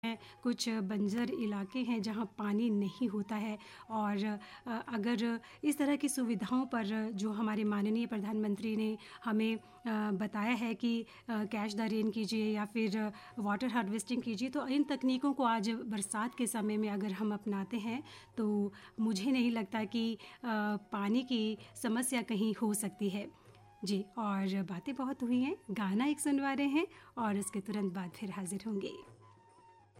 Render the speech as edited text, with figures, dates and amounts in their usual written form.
कुछ बंजर इलाके हैं जहाँ पानी नहीं होता है और अगर इस तरह की सुविधाओं पर जो हमारे माननीय प्रधानमंत्री ने हमें बताया है कि कैच द रेन कीजिए या फिर वाटर हार्वेस्टिंग कीजिए, तो इन तकनीकों को आज बरसात के समय में अगर हम अपनाते हैं तो मुझे नहीं लगता कि पानी की समस्या कहीं हो सकती है। जी, और बातें बहुत हुई हैं, गाना एक सुनवा रहे हैं और उसके तुरंत बाद फिर हाजिर होंगे।